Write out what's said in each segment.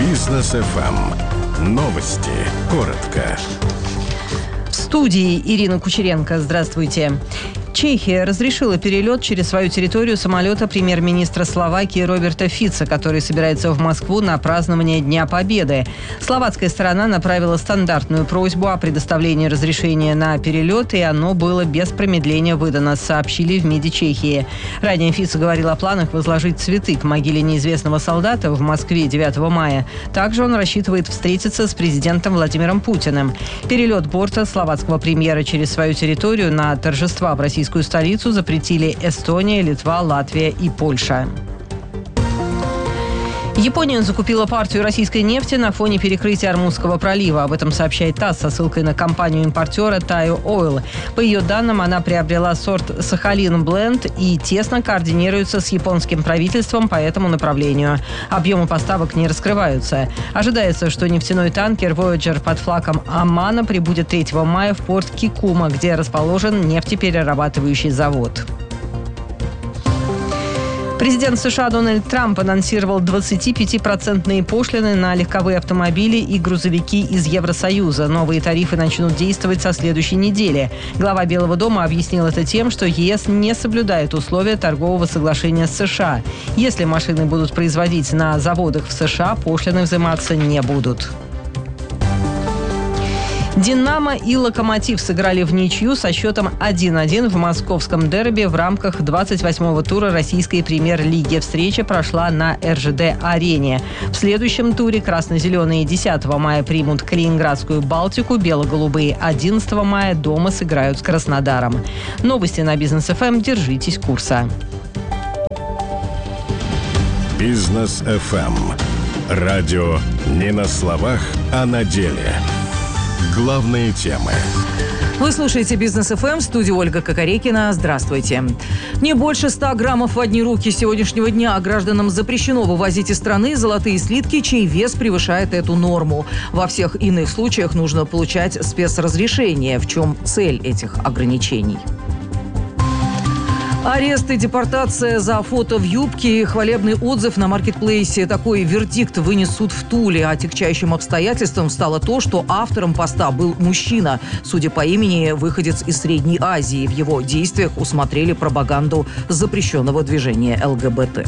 Бизнес FM. Новости. Коротко. В студии Ирина Кучеренко. Здравствуйте. Чехия разрешила перелет через свою территорию самолета премьер-министра Словакии Роберта Фица, который собирается в Москву на празднование Дня Победы. Словацкая сторона направила стандартную просьбу о предоставлении разрешения на перелет, и оно было без промедления выдано, сообщили в МИДе Чехии. Ранее Фиц говорил о планах возложить цветы к могиле неизвестного солдата в Москве 9 мая. Также он рассчитывает встретиться с президентом Владимиром Путиным. Перелет борта словацкого премьера через свою территорию на торжества в российскую столицу запретили Эстония, Литва, Латвия и Польша. Япония закупила партию российской нефти на фоне перекрытия Ормузского пролива. Об этом сообщает ТАСС со ссылкой на компанию-импортера Taiyo Oil. По ее данным, она приобрела сорт Сахалин Бленд и тесно координируется с японским правительством по этому направлению. Объемы поставок не раскрываются. Ожидается, что нефтяной танкер Voyager под флагом Омана прибудет 3 мая в порт Кикума, где расположен нефтеперерабатывающий завод. Президент США Дональд Трамп анонсировал 25% пошлины на легковые автомобили и грузовики из Евросоюза. Новые тарифы начнут действовать со следующей недели. Глава Белого дома объяснил это тем, что ЕС не соблюдает условия торгового соглашения с США. Если машины будут производить на заводах в США, пошлины взиматься не будут. «Динамо» и «Локомотив» сыграли в ничью со счетом 1-1 в московском дерби в рамках 28-го тура российской премьер-лиги. Встреча прошла на РЖД-арене. В следующем туре красно-зеленые 10 мая примут Калининградскую «Балтику», бело-голубые 11 мая дома сыграют с Краснодаром. Новости на Бизнес ФМ. Держитесь курса. Бизнес FM. Радио не на словах, а на деле. Главные темы. Вы слушаете Бизнес ФМ, в студии Ольга Кокорекина. Здравствуйте. Не больше 100 граммов в одни руки с сегодняшнего дня гражданам запрещено вывозить из страны золотые слитки, чей вес превышает эту норму. Во всех иных случаях нужно получать спецразрешение. В чем цель этих ограничений? Арест и депортация за фото в юбке и хвалебный отзыв на маркетплейсе. Такой вердикт вынес суд в Туле. Отягчающим обстоятельством стало то, что автором поста был мужчина. Судя по имени, выходец из Средней Азии. В его действиях усмотрели пропаганду запрещенного движения ЛГБТ.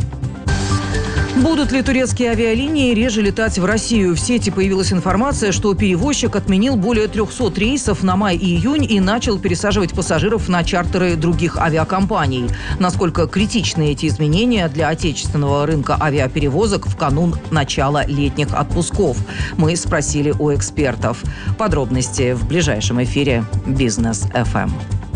Будут ли турецкие авиалинии реже летать в Россию? В сети появилась информация, что перевозчик отменил более 300 рейсов на май и июнь и начал пересаживать пассажиров на чартеры других авиакомпаний. Насколько критичны эти изменения для отечественного рынка авиаперевозок в канун начала летних отпусков? Мы спросили у экспертов. Подробности в ближайшем эфире Бизнес FM.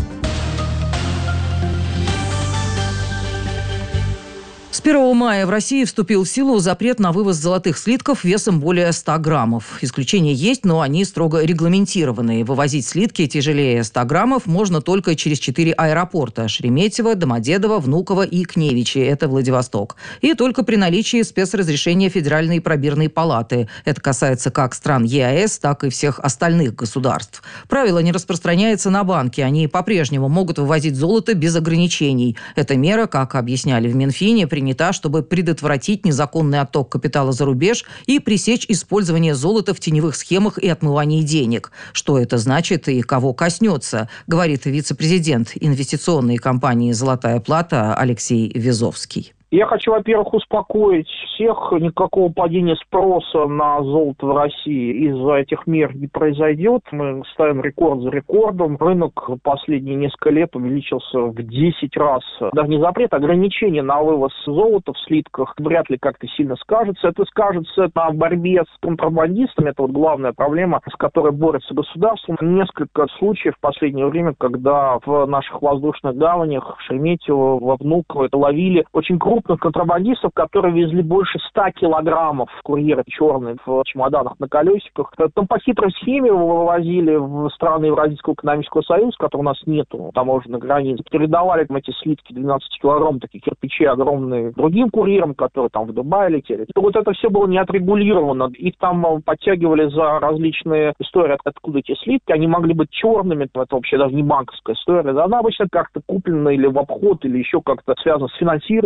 С 1 мая в России вступил в силу запрет на вывоз золотых слитков весом более 100 граммов. Исключения есть, но они строго регламентированы. Вывозить слитки тяжелее 100 граммов можно только через 4 аэропорта – Шереметьево, Домодедово, Внуково и Кневичи – это Владивосток. И только при наличии спецразрешения Федеральной пробирной палаты. Это касается как стран ЕАЭС, так и всех остальных государств. Правило не распространяется на банки. Они по-прежнему могут вывозить золото без ограничений. Эта мера, как объясняли в Минфине, принята, чтобы предотвратить незаконный отток капитала за рубеж и пресечь использование золота в теневых схемах и отмывании денег. Что это значит и кого коснется, говорит вице-президент инвестиционной компании «Золотая плата» Алексей Визовский. Я хочу, во-первых, успокоить всех. Никакого падения спроса на золото в России из-за этих мер не произойдет. Мы ставим рекорд за рекордом. Рынок последние несколько лет увеличился в 10 раз. Даже не запрет, а ограничение на вывоз золота в слитках вряд ли как-то сильно скажется. Это скажется на борьбе с контрабандистами. Это вот главная проблема, с которой борется государство. Несколько случаев в последнее время, когда в наших воздушных гаванях, в Шереметьево, во Внуково, ловили очень крупных контрабандистов, которые везли больше 100 килограммов курьеры черные в чемоданах на колесиках. Там по хитрой схеме вывозили в страны Евразийского экономического союза, которого у нас нету таможенных границ. Передавали эти слитки 12 килограмм, такие кирпичи огромные, другим курьерам, которые там в Дубае летели. Вот это все было не отрегулировано. Их там подтягивали за различные истории, откуда эти слитки. Они могли быть черными, это вообще даже не банковская история. Она обычно как-то куплена или в обход, или еще как-то связана с финансированием каких-то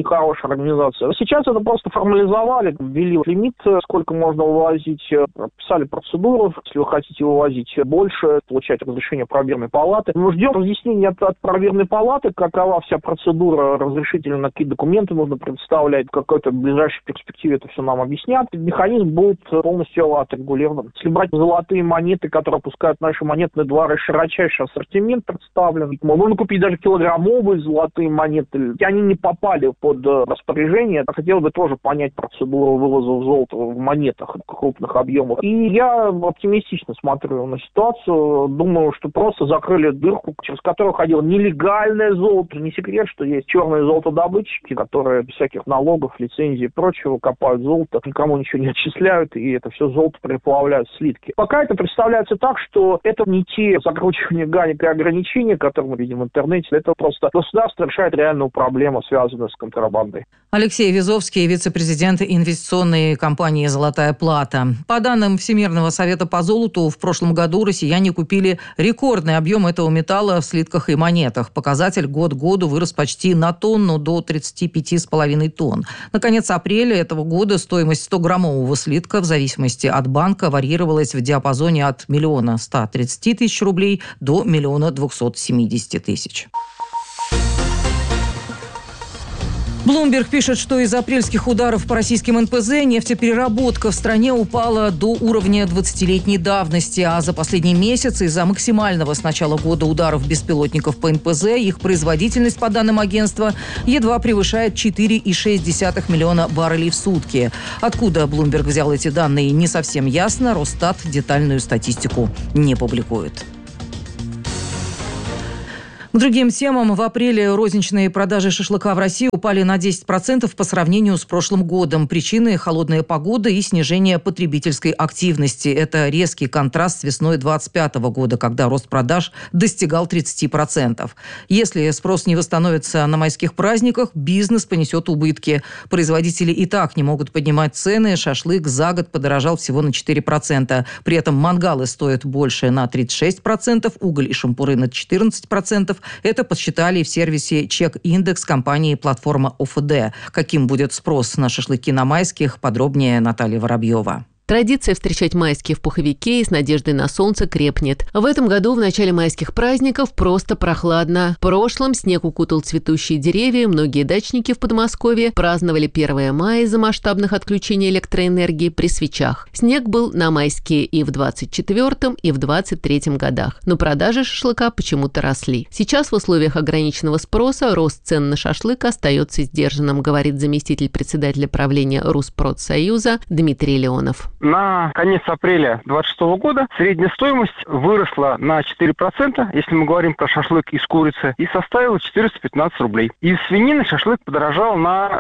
нехорошая организация. Сейчас это просто формализовали, ввели лимит, сколько можно вывозить, прописали процедуру. Если вы хотите вывозить больше, получать разрешение правительной палаты. Мы ждем разъяснения от правительной палаты, какова вся процедура разрешительная, какие документы нужно представлять. В какой-то ближайшей перспективе это все нам объяснят. Механизм будет полностью отрегулирован. Если брать золотые монеты, которые опускают наши монетные дворы, широчайший ассортимент представлен. Можно купить даже килограммовые золотые монеты. Они не попали под распоряжение. Я хотел бы тоже понять процедуру вывоза золота в монетах в крупных объемах. И я оптимистично смотрю на ситуацию. Думаю, что просто закрыли дырку, через которую ходило нелегальное золото. Не секрет, что есть черные золотодобытчики, которые без всяких налогов, лицензий и прочего копают золото, никому ничего не отчисляют, и это все золото переплавляют в слитки. Пока это представляется так, что это не те закручивания гаек и ограничения, которые мы видим в интернете. Это просто государство решает реальную проблему, связанную с контрабандой. Алексей Визовский, вице-президент инвестиционной компании «Золотая плата». По данным Всемирного совета по золоту, в прошлом году россияне купили рекордный объем этого металла в слитках и монетах. Показатель год к году вырос почти на тонну до 35,5 тонн. На конец апреля этого года стоимость 100-граммового слитка в зависимости от банка варьировалась в диапазоне от 1 130 000 рублей до 1 270 000. Bloomberg пишет, что из апрельских ударов по российским НПЗ нефтепереработка в стране упала до уровня 20-летней давности, а за последний месяц из-за максимального с начала года ударов беспилотников по НПЗ их производительность, по данным агентства, едва превышает 4,6 миллиона баррелей в сутки. Откуда Bloomberg взял эти данные, не совсем ясно. Росстат детальную статистику не публикует. К другим темам. В апреле розничные продажи шашлыка в России упали на 10% по сравнению с прошлым годом. Причины – холодная погода и снижение потребительской активности. Это резкий контраст с весной 2025 года, когда рост продаж достигал 30%. Если спрос не восстановится на майских праздниках, бизнес понесет убытки. Производители и так не могут поднимать цены. Шашлык за год подорожал всего на 4%. При этом мангалы стоят больше на 36%, уголь и шампуры на 14%. Это подсчитали в сервисе «Чек-индекс» компании «Платформа ОФД». Каким будет спрос на шашлыки на майских, подробнее Наталья Воробьева. Традиция встречать майские в пуховике и с надеждой на солнце крепнет. В этом году в начале майских праздников просто прохладно. В прошлом снег укутал цветущие деревья, многие дачники в Подмосковье праздновали 1 мая из-за масштабных отключений электроэнергии при свечах. Снег был на майские и в 24-м, и в 23-м годах. Но продажи шашлыка почему-то росли. Сейчас в условиях ограниченного спроса рост цен на шашлык остается сдержанным, говорит заместитель председателя правления Руспродсоюза Дмитрий Леонов. На конец апреля 2026 года средняя стоимость выросла на 4%, если мы говорим про шашлык из курицы, и составила 415 рублей. Из свинины шашлык подорожал на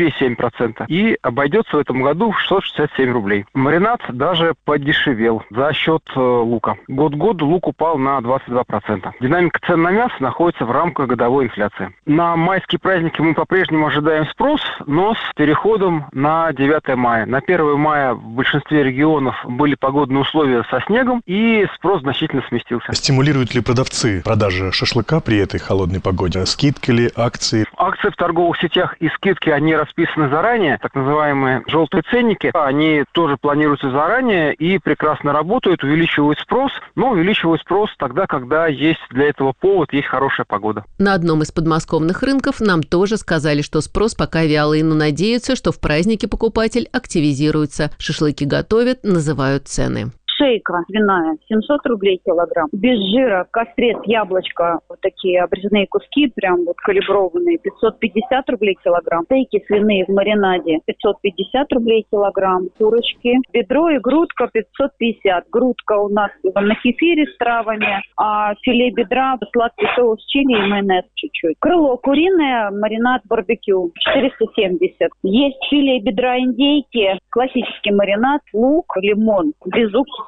4,7% и обойдется в этом году в 667 рублей. Маринад даже подешевел за счет лука. Год к году лук упал на 22%. Динамика цен на мясо находится в рамках годовой инфляции. На майские праздники мы по-прежнему ожидаем спрос, но с переходом на 9 мая. На 1 мая в большинстве регионов были погодные условия со снегом, и спрос значительно сместился. Стимулируют ли продавцы продажи шашлыка при этой холодной погоде? Скидки ли, акции? Акции в торговых сетях и скидки, они расписаны заранее, так называемые желтые ценники. Они тоже планируются заранее и прекрасно работают, увеличивают спрос, но увеличивают спрос тогда, когда есть для этого повод, есть хорошая погода. На одном из подмосковных рынков нам тоже сказали, что спрос пока вялый, но надеются, что в праздники покупатель активизируется. Шашлыки готовят, называют цены. Шейка свиная 700 рублей килограмм. Без жира кострец, яблочко, вот такие обрезанные куски, прям вот калиброванные, 550 рублей килограмм. Стейки свиные в маринаде 550 рублей килограмм. Курочки, бедро и грудка 550. Грудка у нас на кефире с травами, а филе бедра сладкий соус чили и майонез чуть-чуть. Крыло куриное, маринад барбекю 470. Есть филе бедра индейки, классический маринад, лук, лимон, без уксуса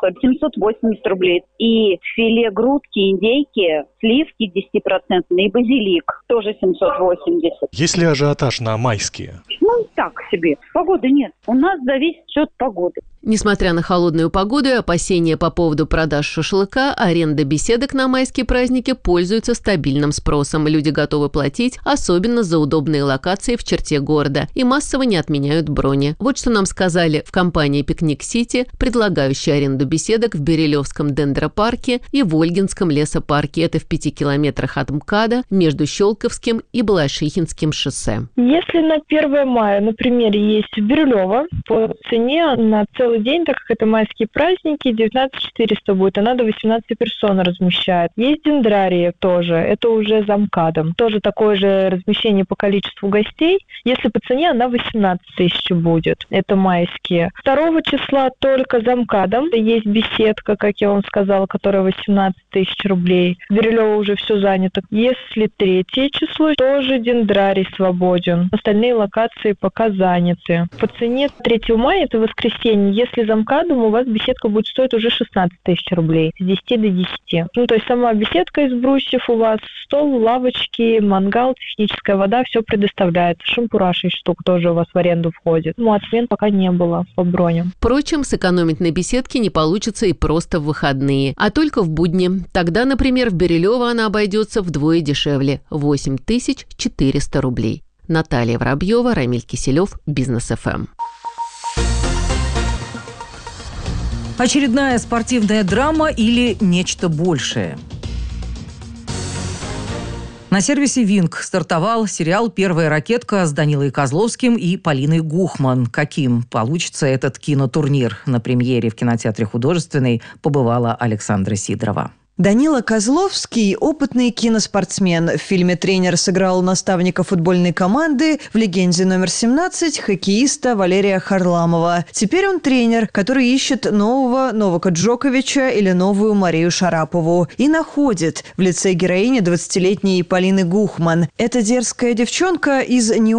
черепаха 780 рублей. И филе грудки, индейки, сливки 10% и базилик тоже 780. Есть ли ажиотаж на майские? Так себе. Погоды нет. У нас зависит все от погоды. Несмотря на холодную погоду и опасения по поводу продаж шашлыка, аренда беседок на майские праздники пользуется стабильным спросом. Люди готовы платить, особенно за удобные локации в черте города, и массово не отменяют брони. Вот что нам сказали в компании «Пикник Сити», предлагающей аренду беседок в Берилевском дендропарке и в Ольгинском лесопарке. Это в 5 километрах от МКАДа между Щелковским и Балашихинским шоссе. Если на 1 мая, например, есть в Бирюлево, по цене на целый день, так как это майские праздники, 19 400 будет, она до 18 персон размещает. Есть дендрарии тоже, это уже за МКАДом. Тоже такое же размещение по количеству гостей. Если по цене, она 18 тысяч будет. Это майские. 2 числа только за МКАДом. Есть беседка, как я вам сказала, которая 18 тысяч рублей. В Бирюлево уже все занято. Если 3 число, тоже дендрарий свободен. Остальные локации пока заняты. По цене 3 мая, это воскресенье, если за МКАДом, у вас беседка будет стоить уже 16 тысяч рублей. С 10 до 10. То есть сама беседка из брусьев у вас, стол, лавочки, мангал, техническая вода, все предоставляется. Шампура 6 штук тоже у вас в аренду входит. Отмен пока не было по броням. Впрочем, сэкономить на беседке не получится и просто в выходные, а только в будни. Тогда, например, в Берилево она обойдется вдвое дешевле – 8 400 рублей. Наталья Воробьева, Рамиль Киселев, Бизнес ФМ. Очередная спортивная драма или нечто большее? На сервисе Винк стартовал сериал «Первая ракетка» с Данилой Козловским и Полиной Гухман. Каким получится этот кинотурнир? На премьере в кинотеатре «Художественный» побывала Александра Сидорова. Данила Козловский – опытный киноспортсмен. В фильме тренер сыграл наставника футбольной команды, в «Легенде номер 17» – хоккеиста Валерия Харламова. Теперь он тренер, который ищет нового Новака Джоковича или новую Марию Шарапову. И находит в лице героини 20-летней Полины Гухман. Эта дерзкая девчонка из